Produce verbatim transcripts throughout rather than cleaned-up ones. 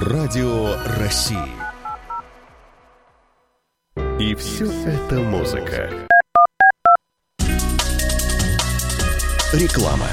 Радио России. И все это музыка. Реклама.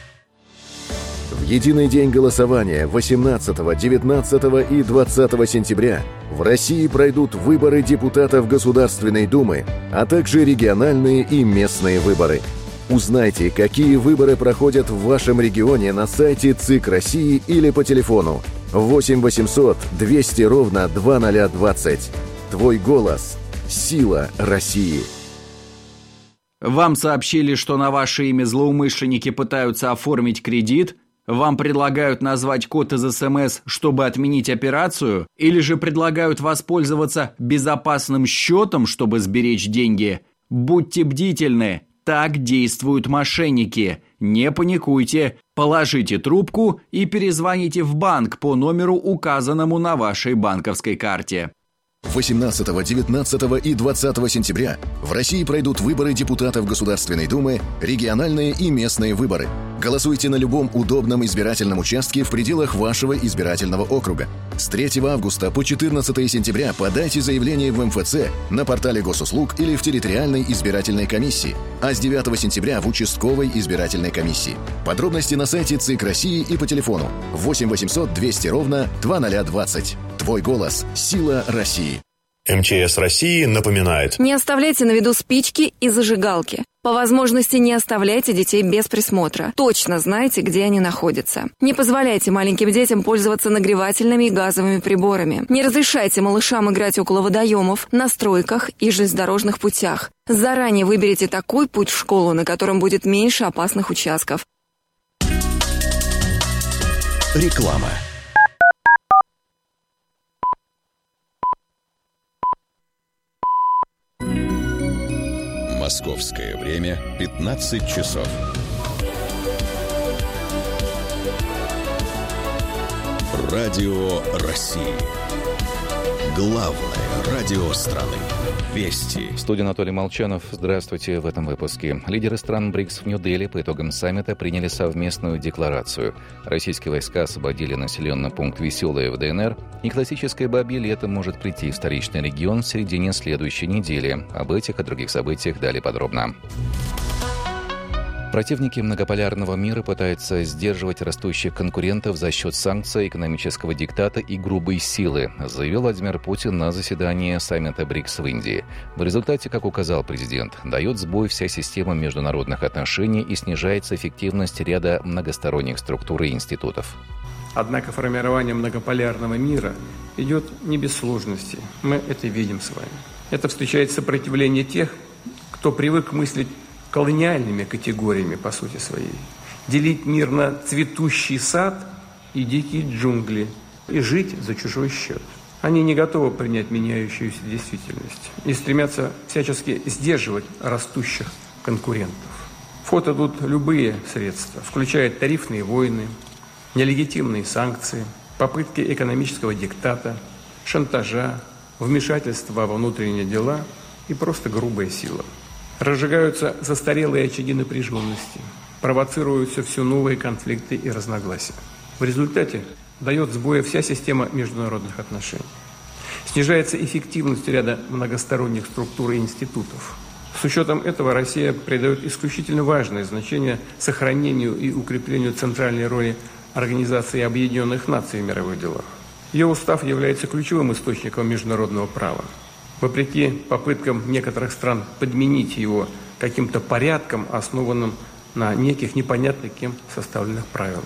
В единый день голосования восемнадцатого, девятнадцатого и двадцатого сентября в России пройдут выборы депутатов Государственной Думы, а также региональные и местные выборы. Узнайте, какие выборы проходят в вашем регионе на сайте ЦИК России или по телефону восемь восемьсот двести ровно два ноль двадцать. Твой голос – сила России. Вам сообщили, что на ваше имя злоумышленники пытаются оформить кредит? Вам предлагают назвать код из эс эм эс, чтобы отменить операцию? Или же предлагают воспользоваться безопасным счетом, чтобы сберечь деньги? Будьте бдительны, так действуют мошенники. Не паникуйте, положите трубку и перезвоните в банк по номеру, указанному на вашей банковской карте. восемнадцатого, девятнадцатого и двадцатого сентября в России пройдут выборы депутатов Государственной Думы, региональные и местные выборы. Голосуйте на любом удобном избирательном участке в пределах вашего избирательного округа. С третьего августа по четырнадцатое сентября подайте заявление в эм эф цэ, на портале госуслуг или в территориальной избирательной комиссии, а с девятого сентября в участковой избирательной комиссии. Подробности на сайте ЦИК России и по телефону восемь восемьсот двести ровно два ноль двадцать. Твой голос – сила России. эм че эс России напоминает: не оставляйте на виду спички и зажигалки. По возможности не оставляйте детей без присмотра. Точно знайте, где они находятся. Не позволяйте маленьким детям пользоваться нагревательными и газовыми приборами. Не разрешайте малышам играть около водоемов, на стройках и железнодорожных путях. Заранее выберите такой путь в школу, на котором будет меньше опасных участков. Реклама. Московское время пятнадцать часов. Радио России. Главное радио страны. Вести. В студии Анатолий Молчанов. Здравствуйте. В этом выпуске. Лидеры стран БРИКС в Нью-Дели по итогам саммита приняли совместную декларацию. Российские войска освободили населенный пункт Веселое в дэ эн эр, и классическое бабье лето может прийти в столичный регион в середине следующей недели. Об этих и других событиях далее подробно. Противники многополярного мира пытаются сдерживать растущих конкурентов за счет санкций, экономического диктата и грубой силы, заявил Владимир Путин на заседании саммита БРИКС в Индии. В результате, как указал президент, дает сбой вся система международных отношений и снижается эффективность ряда многосторонних структур и институтов. Однако формирование многополярного мира идет не без сложностей. Мы это видим с вами. Это встречает сопротивление тех, кто привык мыслить колониальными категориями по сути своей. Делить мир на цветущий сад и дикие джунгли и жить за чужой счет. Они не готовы принять меняющуюся действительность и стремятся всячески сдерживать растущих конкурентов. В ход идут любые средства, включая тарифные войны, нелегитимные санкции, попытки экономического диктата, шантажа, вмешательства во внутренние дела и просто грубая сила. Разжигаются застарелые очаги напряженности, провоцируются все новые конфликты и разногласия. В результате дает сбоя вся система международных отношений. Снижается эффективность ряда многосторонних структур и институтов. С учетом этого Россия придает исключительно важное значение сохранению и укреплению центральной роли Организации Объединенных Наций в мировых делах. Ее устав является ключевым источником международного права. Вопреки попыткам некоторых стран подменить его каким-то порядком, основанным на неких непонятных кем составленных правилах.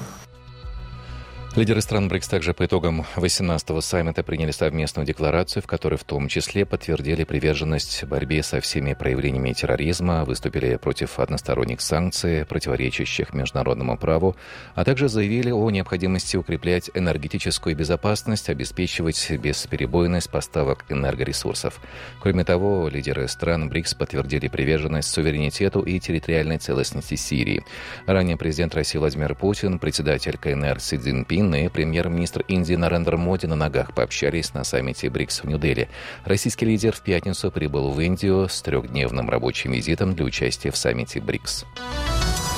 Лидеры стран БРИКС также по итогам восемнадцатого саммита приняли совместную декларацию, в которой в том числе подтвердили приверженность борьбе со всеми проявлениями терроризма, выступили против односторонних санкций, противоречащих международному праву, а также заявили о необходимости укреплять энергетическую безопасность, обеспечивать бесперебойность поставок энергоресурсов. Кроме того, лидеры стран БРИКС подтвердили приверженность суверенитету и территориальной целостности Сирии. Ранее президент России Владимир Путин, председатель ка эн эр Си Цзиньпин и премьер-министр Индии Нарендра Моди на ногах пообщались на саммите БРИКС в Нью-Дели. Российский лидер в пятницу прибыл в Индию с трехдневным рабочим визитом для участия в саммите БРИКС.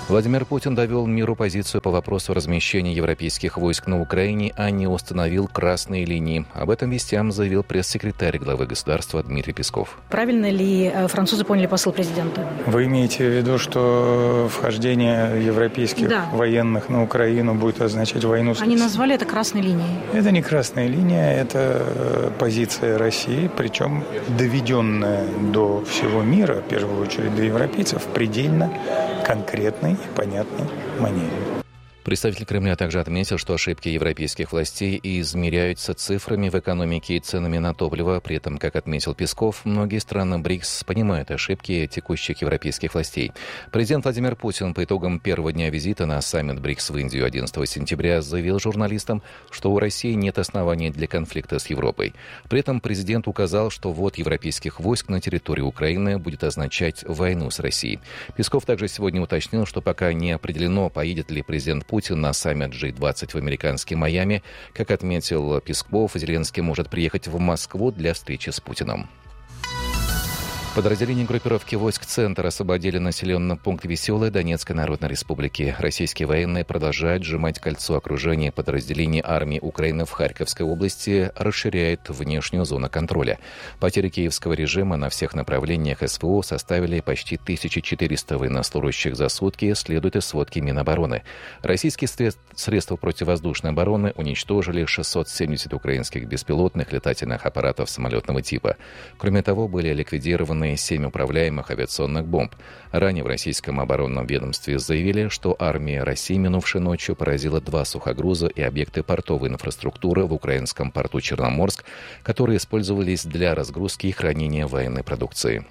Владимир Путин довел миру позицию по вопросу размещения европейских войск на Украине, а не установил красные линии. Об этом вестям заявил пресс-секретарь главы государства Дмитрий Песков. Правильно ли французы поняли посыл президента? Вы имеете в виду, что вхождение европейских да. военных на Украину будет означать войну с Они назвали это красной линией. Это не красная линия, это позиция России, причем доведенная до всего мира, в первую очередь до европейцев, предельно конкретной и понятной манере. Представитель Кремля также отметил, что ошибки европейских властей измеряются цифрами в экономике и ценами на топливо. При этом, как отметил Песков, многие страны БРИКС понимают ошибки текущих европейских властей. Президент Владимир Путин по итогам первого дня визита на саммит БРИКС в Индию одиннадцатого сентября заявил журналистам, что у России нет оснований для конфликта с Европой. При этом президент указал, что ввод европейских войск на территорию Украины будет означать войну с Россией. Песков также сегодня уточнил, что пока не определено, поедет ли президент Путин на саммит джи двадцать в американский Майами. Как отметил Песков, Зеленский может приехать в Москву для встречи с Путиным. Подразделения группировки войск «Центр» освободили населенный пункт Веселое Донецкой Народной Республики. Российские военные продолжают сжимать кольцо окружения подразделений армии Украины в Харьковской области, расширяет внешнюю зону контроля. Потери киевского режима на всех направлениях эс вэ о составили почти тысяча четыреста военнослужащих за сутки, следует из сводки Минобороны. Российские средства противовоздушной обороны уничтожили шестьсот семьдесят украинских беспилотных летательных аппаратов самолетного типа. Кроме того, были ликвидированы семь управляемых авиационных бомб. Ранее в российском оборонном ведомстве заявили, что армия России минувшей ночью поразила два сухогруза и объекты портовой инфраструктуры в украинском порту Черноморск, которые использовались для разгрузки и хранения военной продукции.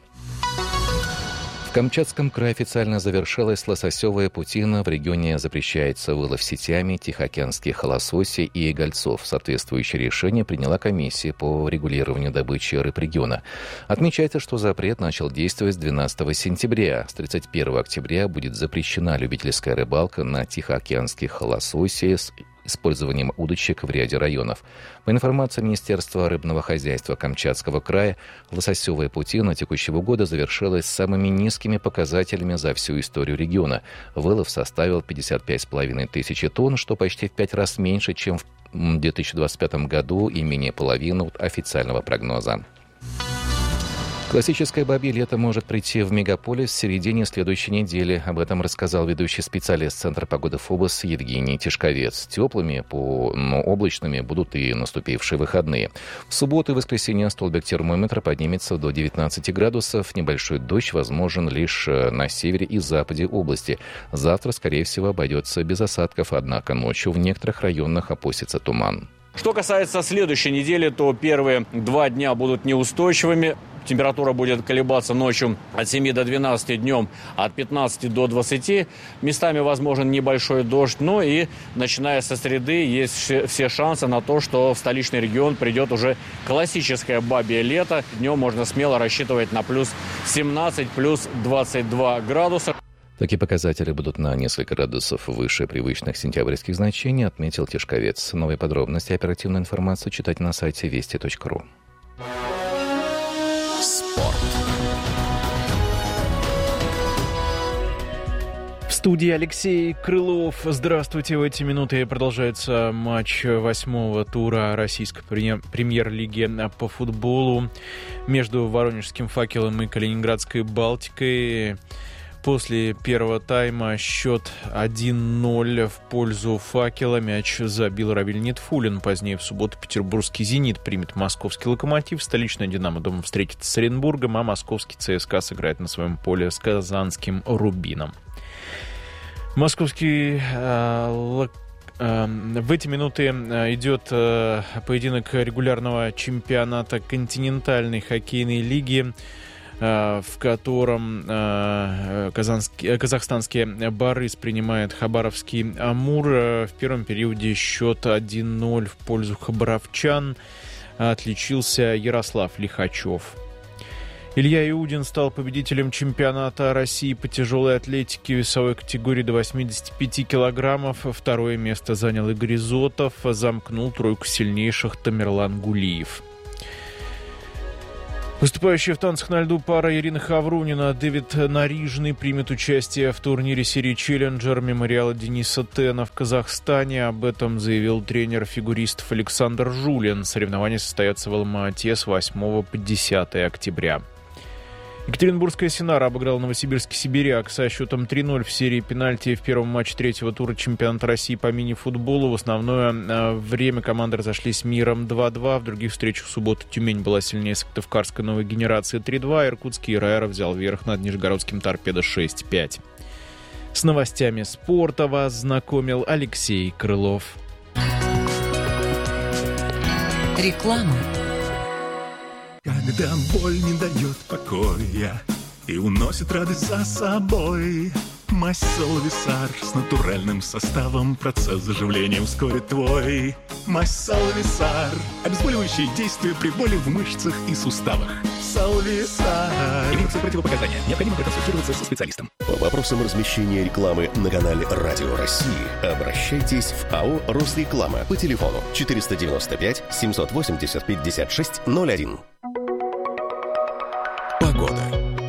В Камчатском крае официально завершилась лососевая путина. В регионе запрещается вылов сетями тихоокеанских лососей и гольцов. Соответствующее решение приняла комиссия по регулированию добычи рыб региона. Отмечается, что запрет начал действовать с двенадцатого сентября. С тридцать первого октября будет запрещена любительская рыбалка на тихоокеанских лососей с использованием удочек в ряде районов. По информации Министерства рыбного хозяйства Камчатского края, лососевая путина текущего года завершилась самыми низкими показателями за всю историю региона. Вылов составил пятьдесят пять с половиной тысяч тонн, что почти в пять раз меньше, чем в две тысячи двадцать пятом году и менее половины от официального прогноза. Классическое бабье лето может прийти в мегаполис в середине следующей недели. Об этом рассказал ведущий специалист Центра погоды ФОБОС Евгений Тишковец. Теплыми, но облачными будут и наступившие выходные. В субботу и воскресенье столбик термометра поднимется до девятнадцати градусов. Небольшой дождь возможен лишь на севере и западе области. Завтра, скорее всего, обойдется без осадков, однако ночью в некоторых районах опустится туман. Что касается следующей недели, то первые два дня будут неустойчивыми. Температура будет колебаться ночью от семи до двенадцати, днем от пятнадцати до двадцати. Местами возможен небольшой дождь. Ну и начиная со среды есть все шансы на то, что в столичный регион придет уже классическое бабье лето. Днем можно смело рассчитывать на плюс семнадцать, плюс двадцать два градуса. Такие показатели будут на несколько градусов выше привычных сентябрьских значений, отметил Тишковец. Новые подробности и оперативную информацию читать на сайте вести точка ру. Спорт. В студии Алексей Крылов. Здравствуйте. В эти минуты продолжается матч восьмого тура российской премьер-лиги по футболу между Воронежским «Факелом» и Калининградской «Балтикой». После первого тайма счет один ноль в пользу «Факела». Мяч забил Равиль Нетфулин. Позднее в субботу петербургский «Зенит» примет московский «Локомотив». Столичная «Динамо» дома встретится с Оренбургом, а московский ЦСКА сыграет на своем поле с казанским «Рубином». Московский э, э, в эти минуты идет э, поединок регулярного чемпионата континентальной хоккейной лиги, в котором казахстанский «Барыс» принимает хабаровский «Амур». В первом периоде счет один ноль в пользу хабаровчан. Отличился Ярослав Лихачев. Илья Иудин стал победителем чемпионата России по тяжелой атлетике весовой категории до восьмидесяти пяти килограммов. Второе место занял Игорь Зотов. Замкнул тройку сильнейших Тамерлан Гулиев. Выступающая в танцах на льду пара Ирина Хаврунина, Дэвид Нарижный примет участие в турнире серии «Челленджер» мемориала Дениса Тена в Казахстане. Об этом заявил тренер фигуристов Александр Жулин. Соревнования состоятся в Алма-Ате с восьмого по десятое октября. Екатеринбургская «Синара» обыграла новосибирский «Сибиряк» со счетом три ноль в серии пенальти в первом матче третьего тура чемпионата России по мини-футболу. В основное время команды разошлись миром два-два. В других встречах в субботу Тюмень была сильнее Сыктывкарской новой генерации три-два. Иркутский «Ираэро» взял верх над нижегородским «Торпедо» шесть пять. С новостями спорта вас знакомил Алексей Крылов. Реклама. Когда боль не дает покоя и уносит радость за собой, мазь Салвисар с натуральным составом процесс заживления ускорит твой. Мазь Салвисар, обезболивающее действие при боли в мышцах и суставах. Салвисар. Имеются противопоказания. Необходимо проконсультироваться со специалистом. По вопросам размещения рекламы на канале Радио России обращайтесь в АО «Росреклама» по телефону четыреста девяносто пять семьсот восемьдесят пятьдесят шесть ноль один. Погода.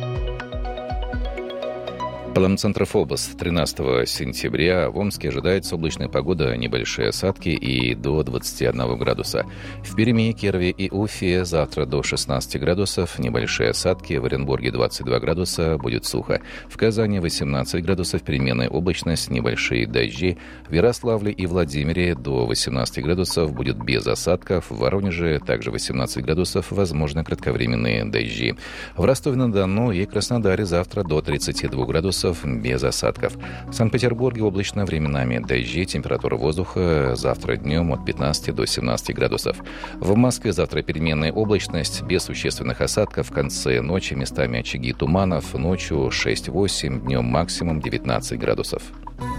Промцентр ФОБОС. тринадцатого сентября в Омске ожидается облачная погода, небольшие осадки и до двадцати одного градуса. В Перми, Кирове и Уфе завтра до шестнадцати градусов, небольшие осадки, в Оренбурге двадцать два градуса, будет сухо. В Казани восемнадцать градусов, переменная облачность, небольшие дожди. В Ярославле и Владимире до восемнадцати градусов, будет без осадков. В Воронеже также восемнадцать градусов, возможно кратковременные дожди. В Ростове-на-Дону и Краснодаре завтра до тридцати двух градусов, без осадков. В Санкт-Петербурге облачно, временами дожди, температура воздуха завтра днем от пятнадцати до семнадцати градусов. В Москве завтра переменная облачность, без существенных осадков, в конце ночи местами очаги туманов, ночью шесть-восемь, днем максимум девятнадцать градусов.